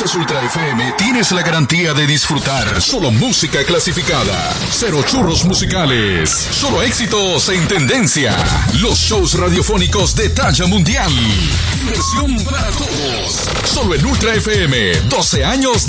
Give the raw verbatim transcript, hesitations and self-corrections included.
escuchas Ultra F M, tienes la garantía de disfrutar solo música clasificada. Cero churros musicales. Solo éxitos en tendencia. Los shows radiofónicos de talla mundial. Diversión para todos. Solo en Ultra F M. doce años